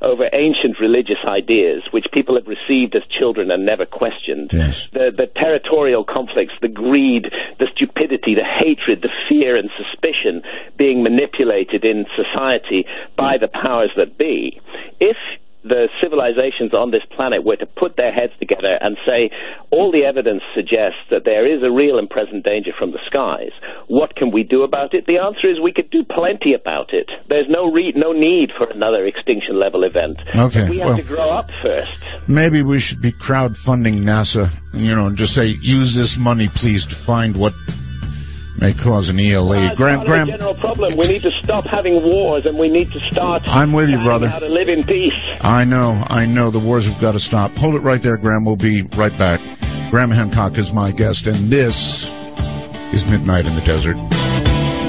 over ancient religious ideas, which people have received as children and never questioned. Yes. The territorial conflicts, the greed, the stupidity, the hatred, the fear and suspicion being manipulated in society by the powers that be. If the civilizations on this planet were to put their heads together and say, all the evidence suggests that there is a real and present danger from the skies, what can we do about it? The answer is we could do plenty about it. There's no need for another extinction level event. Okay, we have to grow up first. Maybe we should be crowdfunding NASA, and just say, use this money, please, to find what may cause an ELA. Graham, a general problem. We need to stop having wars, and we need to start. I'm with you, brother. How to live in peace. I know. The wars have got to stop. Hold it right there, Graham. We'll be right back. Graham Hancock is my guest, and this is Midnight in the Desert.